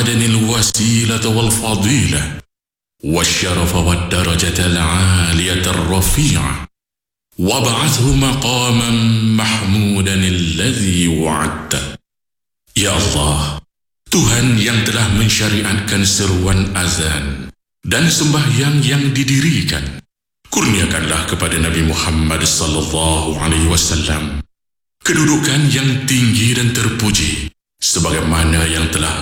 الوسيلة والفضيلة والشرف والدرجة العالية الرفيعة وابعثه مقاما محمودا الذي وعدته. Ya Allah, Tuhan yang telah mensyariatkan seruan azan dan sembahyang yang didirikan, kurniakanlah kepada Nabi Muhammad sallallahu alaihi wasallam kedudukan yang tinggi dan terpuji sebagaimana yang telah